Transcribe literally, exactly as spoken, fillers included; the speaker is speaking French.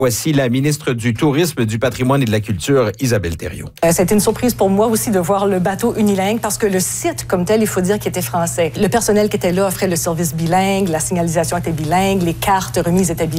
Voici la ministre du Tourisme, du Patrimoine et de la Culture, Isabelle Thériault. Euh, C'était une surprise pour moi aussi de voir le bateau unilingue parce que le site comme tel, il faut dire qu'il était français. Le personnel qui était là offrait le service bilingue, la signalisation était bilingue, les cartes remises étaient bilingues.